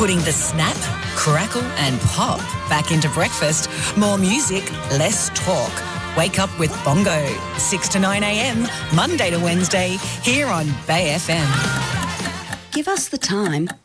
Putting the snap, crackle and pop back into breakfast. More music, less talk. Wake up with Bongo, 6 to 9 a.m, Monday to Wednesday, here on Bay FM. Give us the time